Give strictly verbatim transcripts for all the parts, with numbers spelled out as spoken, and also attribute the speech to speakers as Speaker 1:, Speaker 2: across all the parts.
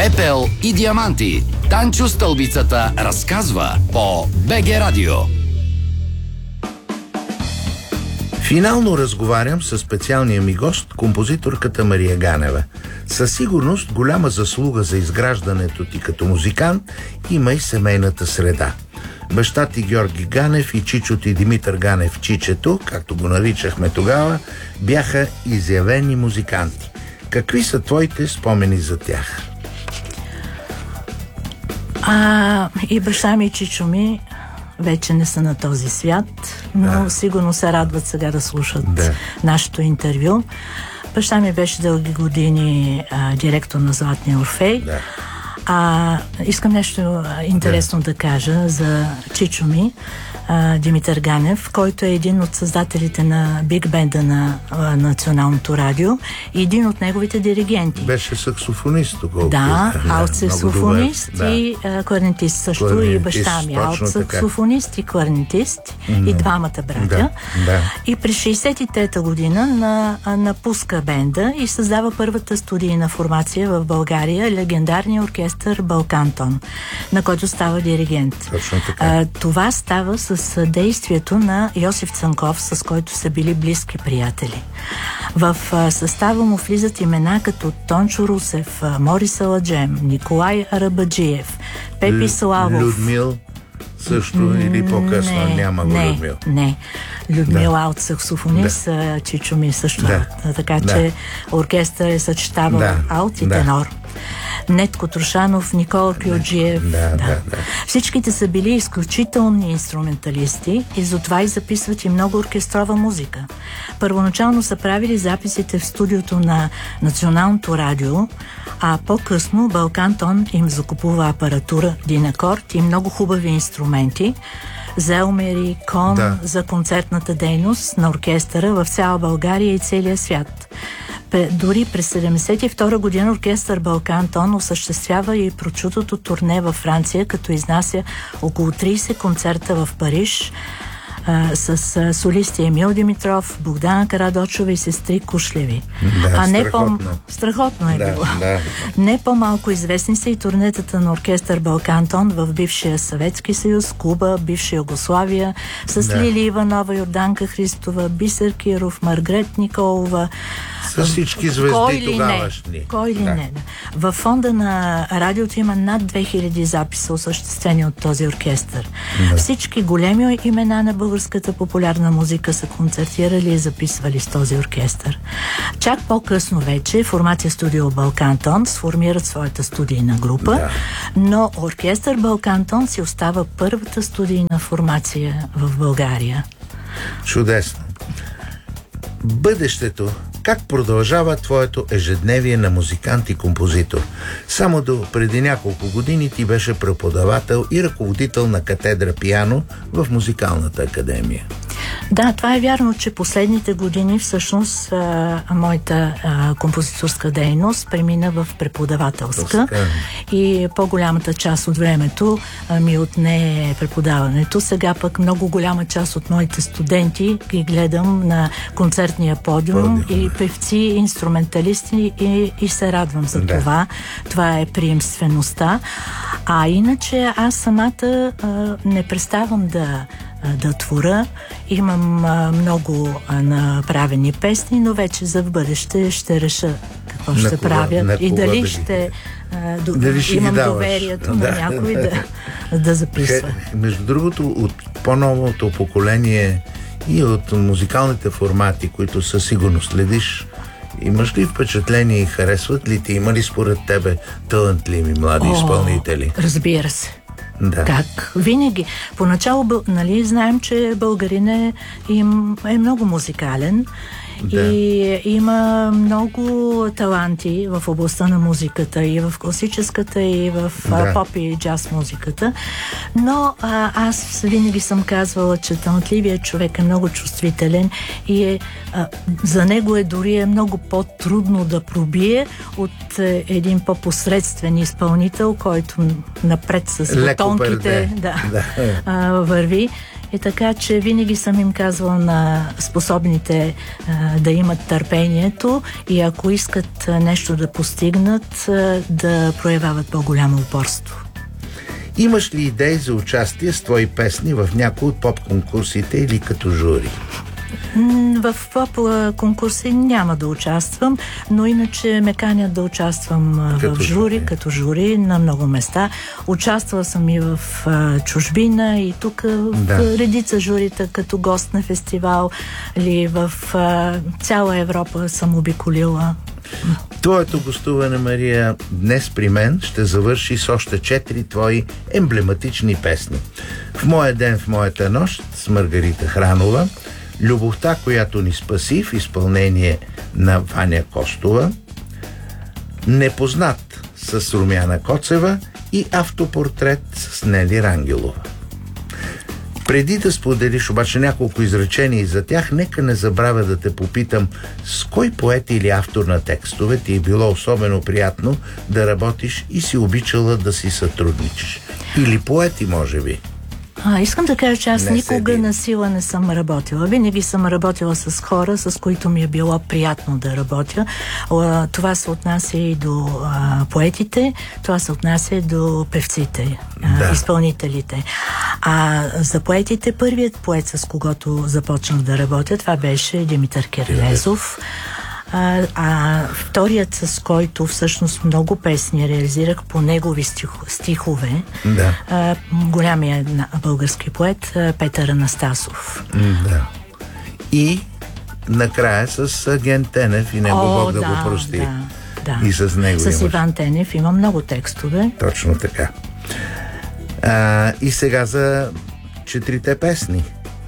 Speaker 1: Пепел и диаманти. Танчо Стълбицата разказва по БГ Радио.
Speaker 2: Финално разговарям с специалния ми гост, композиторката Мария Ганева. Със сигурност голяма заслуга за изграждането ти като музикант има и семейната среда. Баща ти Георги Ганев и чичо ти Димитър Ганев, чичето, както го наричахме тогава, бяха изявени музиканти. Какви са твоите спомени за тях?
Speaker 3: А, и баща ми и чичо ми вече не са на този свят, но да. Сигурно се радват сега да слушат да. нашето интервю. Баща ми беше дълги години а, директор на Златния Орфей. Да. А, искам нещо интересно да. да кажа за чичо ми, а, Димитър Ганев, който е един от създателите на Биг Бенда на а, Националното радио и един от неговите диригенти.
Speaker 2: Беше саксофонист тогава.
Speaker 3: Да, алт-саксофонист да. и а, кларнетист също. Кларнетист, и баща ми алт-саксофонист и кларнетист mm. и двамата братя. Да. Да. И през шейсет и трета година на, а, напуска бенда и създава първата студийна формация в България, легендарния оркестър Балкантон, на който става диригент.
Speaker 2: Точно така.
Speaker 3: А, това става с съдействието на Йосиф Цанков, с който са били близки приятели. В а, състава му влизат имена като Тончо Русев, а, Морис Аладжем, Николай Арабаджиев, Пепи
Speaker 2: Л-
Speaker 3: Славов.
Speaker 2: Людмил също или по-късно
Speaker 3: не,
Speaker 2: няма го
Speaker 3: не,
Speaker 2: Людмил?
Speaker 3: Не, Людмил
Speaker 2: да.
Speaker 3: алт саксофонист, да. чичо ми също.
Speaker 2: Да.
Speaker 3: Така
Speaker 2: да.
Speaker 3: че оркестър е съчетавал да. алт и да. тенор. Нетко Трушанов, Никола Кюлджиев.
Speaker 2: Да, да,
Speaker 3: да.
Speaker 2: да.
Speaker 3: Всичките са били изключителни инструменталисти и затова и записват и много оркестрова музика. Първоначално са правили записите в студиото на Националното радио, а по-късно Балкантон им закупува апаратура, динакорд и много хубави инструменти, зелмери, кон да. за концертната дейност на оркестъра в цяла България и целия свят. Дори през седемдесет и втора година оркестър Балкантон осъществява и прочутото турне във Франция, като изнася около трийсет концерта в Париж а, с а, солисти Емил Димитров, Богдана Карадочова и сестри Кушлеви.
Speaker 2: Да,
Speaker 3: а не
Speaker 2: страхотно.
Speaker 3: по... Страхотно е
Speaker 2: да,
Speaker 3: било.
Speaker 2: Да.
Speaker 3: Не по-малко известни са и турнетата на оркестър Балкантон в бившия Съветски съюз, Куба, бивша Югославия, с да. Лили Иванова, Йорданка Христова, Бисер Киров, Маргрет Николова.
Speaker 2: С всички звезди
Speaker 3: Кой
Speaker 2: тогавашни.
Speaker 3: Не? Кой ли
Speaker 2: да.
Speaker 3: не? Да. Във фонда на радиото има над две хиляди записа, осъществени от този оркестър. Да. Всички големи имена на българската популярна музика са концертирали и записвали с този оркестър. Чак по-късно вече формация студио Балкантон сформират своята студийна група, да. но оркестър Балкантон си остава първата студийна формация в България.
Speaker 2: Чудесно. Бъдещето. Как продължава твоето ежедневие на музикант и композитор? Само до преди няколко години ти беше преподавател и ръководител на катедра пиано в Музикалната академия.
Speaker 3: Да, това е вярно, че последните години всъщност а, моята а, композиторска дейност премина в преподавателска и по-голямата част от времето а, ми отне преподаването. Сега пък много голяма част от моите студенти ги гледам на концертния подиум, подиум. и певци, инструменталисти и, и се радвам за да. това. Това е приемствеността. А иначе аз самата а, не преставам да да творя. Имам а, много а, направени песни, но вече за в бъдеще ще реша какво на ще кога, правя и дали да ще, а, до, дали ще имам доверието да. на някой да, да записва.
Speaker 2: Хе, между другото, от по-новото поколение и от музикалните формати, които със сигурност следиш, имаш ли впечатление и харесват ли ти? Има ли според тебе талантливи млади О, изпълнители?
Speaker 3: Разбира се.
Speaker 2: Да.
Speaker 3: Как? Винаги. Поначало, нали, знаем, че българин е, им, е много музикален да. и има много таланти в областта на музиката, и в класическата, и в да. поп и джаз музиката. Но а, аз винаги съм казвала, че талантливият човек е много чувствителен и е, а, за него е дори е много по-трудно да пробие от е, един по-посредствен изпълнител, който напред с бутонките да, да. А, върви. И така, че винаги съм им казвала на способните а, да имат търпението и ако искат а, нещо да постигнат, а, да проявяват по-голямо упорство.
Speaker 2: Имаш ли идеи за участие с твои песни в някои от поп-конкурсите или като жури?
Speaker 3: В поп-конкурси няма да участвам, но иначе ме канят да участвам като в жури, жури, като жури на много места. Участвала съм и в а, чужбина, и тук да. в редица журита, като гост на фестивал, или в а, цяла Европа съм обиколила.
Speaker 2: Твоето гостуване, Мария, днес при мен ще завърши с още четири твои емблематични песни. В моя ден, в моята нощ с Маргарита Хранова, Любовта, която ни спаси в изпълнение на Ваня Костова, Непознат с Румяна Коцева и Автопортрет с Нели Рангелова. Преди да споделиш обаче няколко изречения и за тях, нека не забравя да те попитам с кой поет или автор на текстове ти е било особено приятно да работиш и си обичала да си сътрудничиш. Или поети, може би.
Speaker 3: А, искам да кажа, че аз не никога на сила не съм работила. Винаги съм работила с хора, с които ми е било приятно да работя. Това се отнася и до а, поетите, това се отнася и до певците, да. а, изпълнителите. А за поетите, първият поет, с когото започнах да работя, това беше Димитър Кирилезов. А, а вторият, с който всъщност много песни реализирах по негови стих, стихове, да. а, голямия български поет а, Петър Анастасов.
Speaker 2: Да. И накрая с Агент Тенев и него О, Бог да, да го прости.
Speaker 3: Да, да.
Speaker 2: И с него
Speaker 3: С
Speaker 2: имаш.
Speaker 3: Иван Тенев има много текстове.
Speaker 2: Точно така. А, и сега за четирите песни.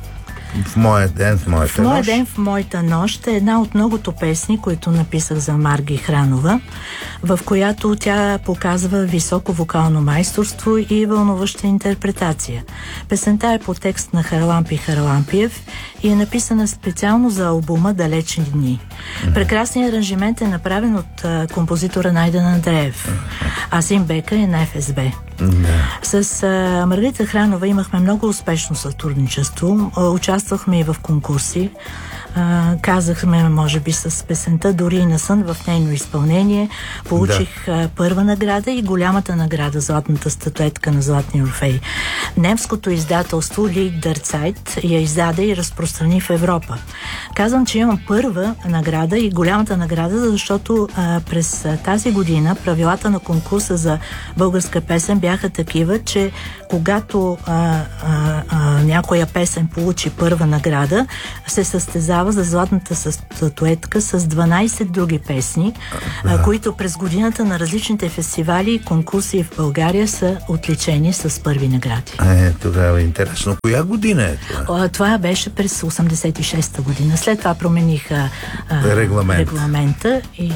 Speaker 2: В моя ден, в моята
Speaker 3: в моя
Speaker 2: нощ.
Speaker 3: ден, в моята нощ е една от многото песни, които написах за Марги Хранова, в която тя показва високо вокално майсторство и вълнуваща интерпретация. Песента е по текст на Харлампи Харлампиев и е написана специално за албума Далечни дни. Прекрасният аранжимент е направен от а, композитора Найден Андреев. Асим Бека е на Еф Ес Бе. Да. С а, Маргарита Хранова имахме много успешно сътрудничество. Участвахме и в конкурси. А, казахме, може би, с песента Дори и на сън в нейно изпълнение. Получих да. а, първа награда и голямата награда, златната статуетка на Златния Орфей. Немското издателство Lied der Zeit я издаде и разпространи в Европа. Казвам, че имам първа награда и голямата награда, защото а, през а, тази година правилата на конкурса за българска песен бяха такива, че когато а, а, а, някоя песен получи първа награда, се състезава за златната статуетка с дванайсет други песни, да. а, които през годината на различните фестивали и конкурси в България са отличени с първи награди.
Speaker 2: Е, тогава е интересно. Коя година е това?
Speaker 3: А, това беше през осемдесет и шеста година. След това промениха а,
Speaker 2: Регламент.
Speaker 3: регламента и...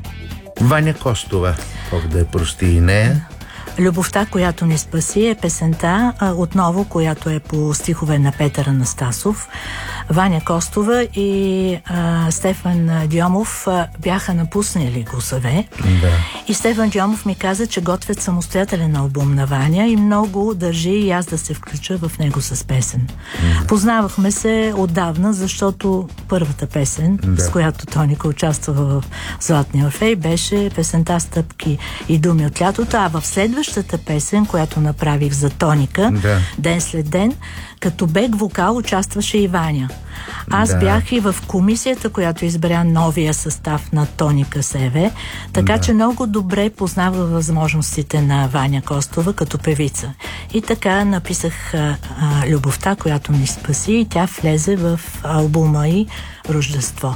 Speaker 2: Ваня Костова, Бог да я прости и нея.
Speaker 3: Любовта, която ни спаси е песента, а, отново, която е по стихове на Петър Анастасов. Ваня Костова и а, Стефан Дьомов а, бяха напуснали ГУСВ. Да. И Стефан Дьомов ми каза, че готвят самостоятелен албум на Ваня и много държи и аз да се включа в него с песен. Да. Познавахме се отдавна, защото първата песен, да. с която Тоника участва в Златния Орфей, беше песента Стъпки и думи от лятото, а в следващата песен, която направих за Тоника, да. Ден след ден, като бек вокал участваше и Ваня. Аз да. бях и в комисията, която избра новия състав на Тоника СВ, така да. че много добре познава възможностите на Ваня Костова като певица. И така написах а, а, Любовта, която ни спаси, и тя влезе в албума и Рождество.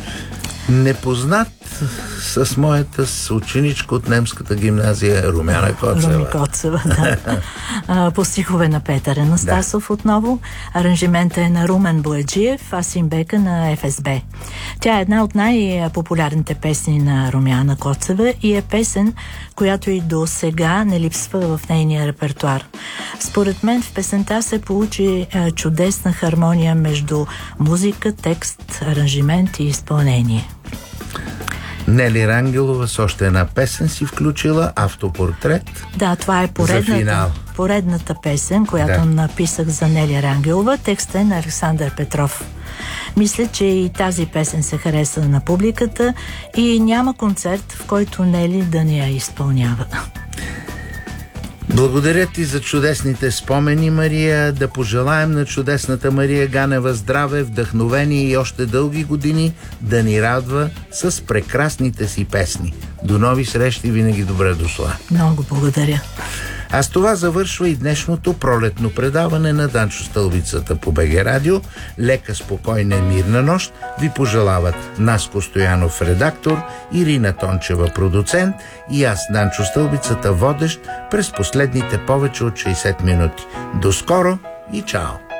Speaker 2: Непознат с моята съученичка от немската гимназия Румяна Коцева.
Speaker 3: Руми Коцева, да. а, по стихове на Петър Анастасов да. отново. Аранжимента е на Румен Бояджиев, Асим Бека на Еф Ес Бе. Тя е една от най-популярните песни на Румяна Коцева и е песен, която и до сега не липсва в нейния репертуар. Според мен в песента се получи а, чудесна хармония между музика, текст, аранжимент и изпълнение.
Speaker 2: Нели Рангелова с още една песен си включила, автопортрет.
Speaker 3: Да, това е поредната, поредната песен, която да. написах за Нели Рангелова. Текстът е на Александър Петров. Мисля, че и тази песен се хареса на публиката и няма концерт, в който Нели да не я изпълнява.
Speaker 2: Благодаря ти за чудесните спомени, Мария. Да пожелаем на чудесната Мария Ганева здраве, вдъхновение и още дълги години да ни радва с прекрасните си песни. До нови срещи, винаги добре дошла.
Speaker 3: Много благодаря.
Speaker 2: А с това завършва и днешното пролетно предаване на Данчо Стълбицата по БГ Радио. Лека, спокойна и мирна нощ ви пожелават Наско Стоянов, редактор, Ирина Тончева, продуцент, и аз, Данчо Стълбицата, водещ през последните повече от шейсет минути. До скоро и чао!